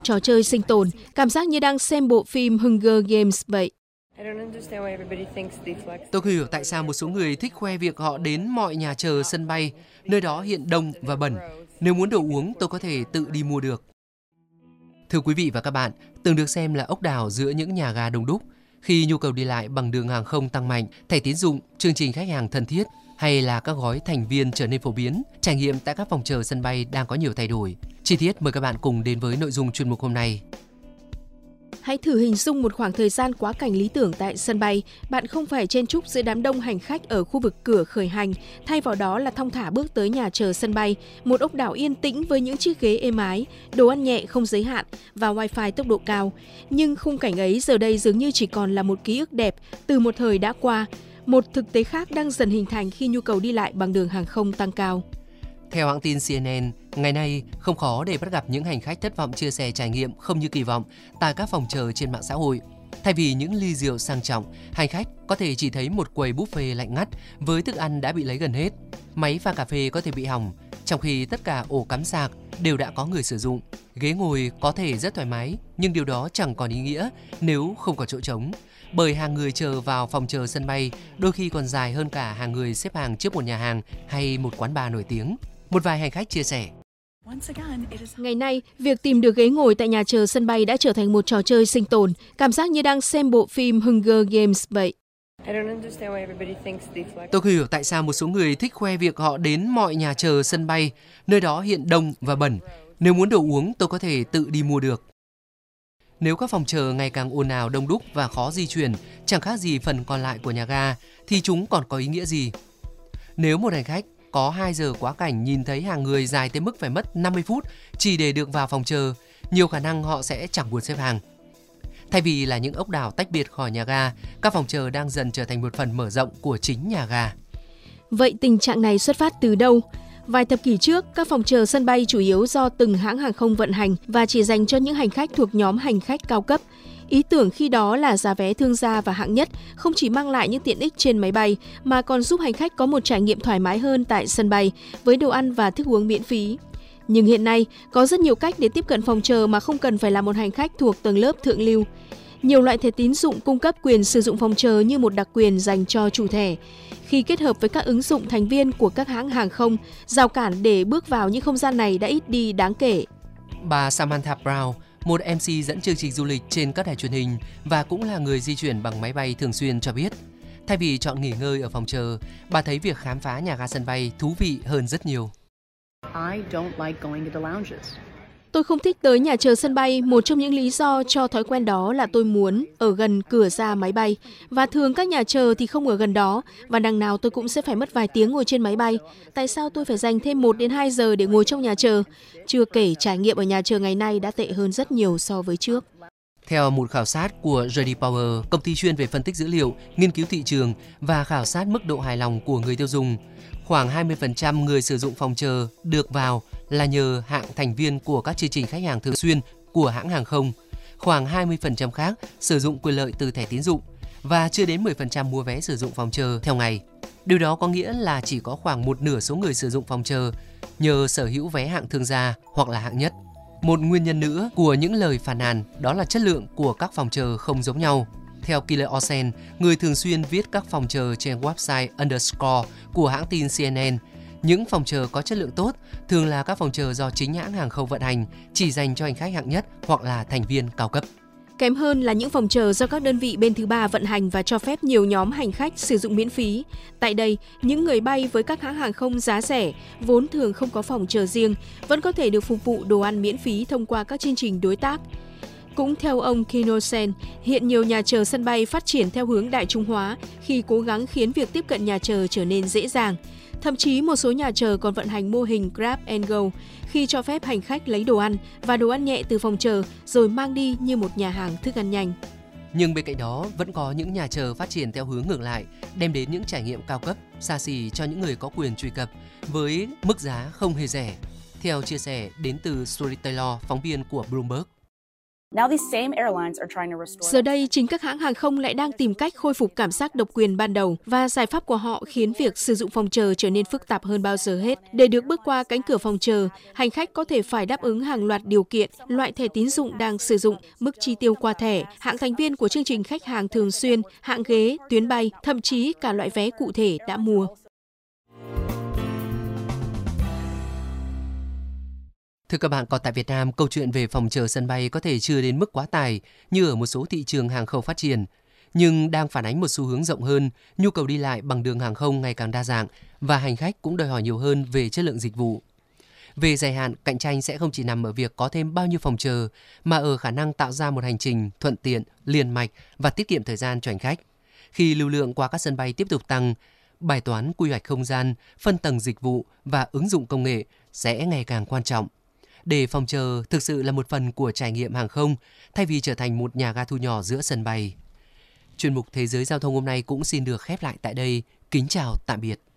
Trò chơi sinh tồn, cảm giác như đang xem bộ phim Hunger Games vậy. Tôi không hiểu tại sao một số người thích khoe việc họ đến mọi nhà chờ sân bay, nơi đó hiện đông và bẩn. Nếu muốn đồ uống, tôi có thể tự đi mua được. Thưa quý vị và các bạn, từng được xem là ốc đảo giữa những nhà ga đông đúc. Khi nhu cầu đi lại bằng đường hàng không tăng mạnh, thẻ tín dụng, chương trình khách hàng thân thiết hay là các gói thành viên trở nên phổ biến, trải nghiệm tại các phòng chờ sân bay đang có nhiều thay đổi. Chi tiết mời các bạn cùng đến với nội dung chuyên mục hôm nay. Hãy thử hình dung một khoảng thời gian quá cảnh lý tưởng tại sân bay. Bạn không phải chen chúc giữa đám đông hành khách ở khu vực cửa khởi hành, thay vào đó là thong thả bước tới nhà chờ sân bay, một ốc đảo yên tĩnh với những chiếc ghế êm ái, đồ ăn nhẹ không giới hạn và wifi tốc độ cao. Nhưng khung cảnh ấy giờ đây dường như chỉ còn là một ký ức đẹp từ một thời đã qua. Một thực tế khác đang dần hình thành khi nhu cầu đi lại bằng đường hàng không tăng cao. Theo hãng tin CNN, ngày nay không khó để bắt gặp những hành khách thất vọng chia sẻ trải nghiệm không như kỳ vọng tại các phòng chờ trên mạng xã hội. Thay vì những ly rượu sang trọng, hành khách có thể chỉ thấy một quầy buffet lạnh ngắt với thức ăn đã bị lấy gần hết. Máy pha cà phê có thể bị hỏng, trong khi tất cả ổ cắm sạc đều đã có người sử dụng. Ghế ngồi có thể rất thoải mái, nhưng điều đó chẳng còn ý nghĩa nếu không có chỗ trống. Bởi hàng người chờ vào phòng chờ sân bay đôi khi còn dài hơn cả hàng người xếp hàng trước một nhà hàng hay một quán bar nổi tiếng. Một vài hành khách chia sẻ. Ngày nay, việc tìm được ghế ngồi tại nhà chờ sân bay đã trở thành một trò chơi sinh tồn, cảm giác như đang xem bộ phim Hunger Games vậy. Tôi không hiểu tại sao một số người thích khoe việc họ đến mọi nhà chờ sân bay, nơi đó hiện đông và bẩn. Nếu muốn đồ uống, tôi có thể tự đi mua được. Nếu các phòng chờ ngày càng ồn ào đông đúc và khó di chuyển, chẳng khác gì phần còn lại của nhà ga, thì chúng còn có ý nghĩa gì? Nếu một hành khách có 2 giờ quá cảnh nhìn thấy hàng người dài tới mức phải mất 50 phút chỉ để được vào phòng chờ, nhiều khả năng họ sẽ chẳng buồn xếp hàng. Thay vì là những ốc đảo tách biệt khỏi nhà ga, các phòng chờ đang dần trở thành một phần mở rộng của chính nhà ga. Vậy tình trạng này xuất phát từ đâu? Vài thập kỷ trước, các phòng chờ sân bay chủ yếu do từng hãng hàng không vận hành và chỉ dành cho những hành khách thuộc nhóm hành khách cao cấp. Ý tưởng khi đó là giá vé thương gia và hạng nhất không chỉ mang lại những tiện ích trên máy bay mà còn giúp hành khách có một trải nghiệm thoải mái hơn tại sân bay với đồ ăn và thức uống miễn phí. Nhưng hiện nay, có rất nhiều cách để tiếp cận phòng chờ mà không cần phải là một hành khách thuộc tầng lớp thượng lưu. Nhiều loại thẻ tín dụng cung cấp quyền sử dụng phòng chờ như một đặc quyền dành cho chủ thẻ. Khi kết hợp với các ứng dụng thành viên của các hãng hàng không, rào cản để bước vào những không gian này đã ít đi đáng kể. Bà Samantha Brown, một MC dẫn chương trình du lịch trên các đài truyền hình và cũng là người di chuyển bằng máy bay thường xuyên cho biết, thay vì chọn nghỉ ngơi ở phòng chờ, bà thấy việc khám phá nhà ga sân bay thú vị hơn rất nhiều. Tôi không thích tới nhà chờ sân bay, một trong những lý do cho thói quen đó là tôi muốn ở gần cửa ra máy bay. Và thường các nhà chờ thì không ở gần đó, và đằng nào tôi cũng sẽ phải mất vài tiếng ngồi trên máy bay. Tại sao tôi phải dành thêm 1 đến 2 giờ để ngồi trong nhà chờ? Chưa kể trải nghiệm ở nhà chờ ngày nay đã tệ hơn rất nhiều so với trước. Theo một khảo sát của J.D. Power, công ty chuyên về phân tích dữ liệu, nghiên cứu thị trường và khảo sát mức độ hài lòng của người tiêu dùng, khoảng 20% người sử dụng phòng chờ được vào là nhờ hạng thành viên của các chương trình khách hàng thường xuyên của hãng hàng không. Khoảng 20% khác sử dụng quyền lợi từ thẻ tín dụng và chưa đến 10% mua vé sử dụng phòng chờ theo ngày. Điều đó có nghĩa là chỉ có khoảng một nửa số người sử dụng phòng chờ nhờ sở hữu vé hạng thương gia hoặc là hạng nhất. Một nguyên nhân nữa của những lời phàn nàn đó là chất lượng của các phòng chờ không giống nhau. Theo Killer Olsen, người thường xuyên viết các phòng chờ trên website Underscore của hãng tin CNN, những phòng chờ có chất lượng tốt thường là các phòng chờ do chính hãng hàng không vận hành, chỉ dành cho hành khách hạng nhất hoặc là thành viên cao cấp. Kém hơn là những phòng chờ do các đơn vị bên thứ ba vận hành và cho phép nhiều nhóm hành khách sử dụng miễn phí. Tại đây, những người bay với các hãng hàng không giá rẻ, vốn thường không có phòng chờ riêng, vẫn có thể được phục vụ đồ ăn miễn phí thông qua các chương trình đối tác. Cũng theo ông Kinosen, hiện nhiều nhà chờ sân bay phát triển theo hướng đại chúng hóa khi cố gắng khiến việc tiếp cận nhà chờ trở nên dễ dàng. Thậm chí một số nhà chờ còn vận hành mô hình Grab and Go khi cho phép hành khách lấy đồ ăn và đồ ăn nhẹ từ phòng chờ rồi mang đi như một nhà hàng thức ăn nhanh. Nhưng bên cạnh đó vẫn có những nhà chờ phát triển theo hướng ngược lại, đem đến những trải nghiệm cao cấp, xa xỉ cho những người có quyền truy cập với mức giá không hề rẻ. Theo chia sẻ đến từ Storyteller, phóng viên của Bloomberg. Giờ đây, chính các hãng hàng không lại đang tìm cách khôi phục cảm giác độc quyền ban đầu và giải pháp của họ khiến việc sử dụng phòng chờ trở nên phức tạp hơn bao giờ hết. Để được bước qua cánh cửa phòng chờ, hành khách có thể phải đáp ứng hàng loạt điều kiện, loại thẻ tín dụng đang sử dụng, mức chi tiêu qua thẻ, hạng thành viên của chương trình khách hàng thường xuyên, hạng ghế, tuyến bay, thậm chí cả loại vé cụ thể đã mua. Thưa các bạn, còn tại Việt Nam, câu chuyện về phòng chờ sân bay có thể chưa đến mức quá tải như ở một số thị trường hàng không phát triển, nhưng đang phản ánh một xu hướng rộng hơn, nhu cầu đi lại bằng đường hàng không ngày càng đa dạng và hành khách cũng đòi hỏi nhiều hơn về chất lượng dịch vụ. Về dài hạn, cạnh tranh sẽ không chỉ nằm ở việc có thêm bao nhiêu phòng chờ, mà ở khả năng tạo ra một hành trình thuận tiện, liền mạch và tiết kiệm thời gian cho hành khách. Khi lưu lượng qua các sân bay tiếp tục tăng, bài toán quy hoạch không gian, phân tầng dịch vụ và ứng dụng công nghệ sẽ ngày càng quan trọng. Để phòng chờ thực sự là một phần của trải nghiệm hàng không, thay vì trở thành một nhà ga thu nhỏ giữa sân bay. Chuyên mục Thế giới Giao thông hôm nay cũng xin được khép lại tại đây. Kính chào, tạm biệt.